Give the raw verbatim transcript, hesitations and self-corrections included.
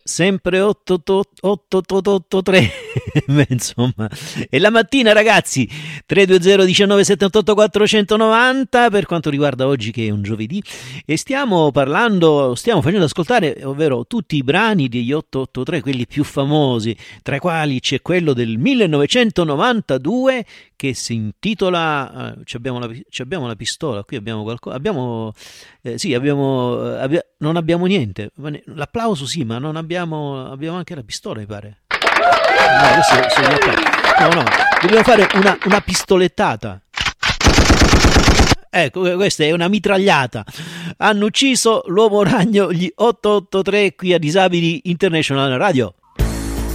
sempre otto otto tre. Beh, insomma, e la mattina, ragazzi, tre due zero uno nove sette otto quattro nove zero per quanto riguarda oggi che è un giovedì, e stiamo parlando, stiamo facendo ascoltare, ovvero tutti i brani degli otto otto tre, quelli più famosi, tra i quali c'è quello del millenovecentonovantadue che si intitola eh, ci abbiamo la, ci abbiamo la pistola, qui abbiamo qualcosa, abbiamo eh, sì, abbiamo eh, abbia, non abbiamo niente, l'applauso sì, ma non abbiamo abbiamo anche la pistola, mi pare. No, questo, no, no, dobbiamo fare una, una pistolettata. Ecco, questa è una mitragliata. Hanno ucciso l'uomo ragno gli otto otto tre qui a Disabili International Radio.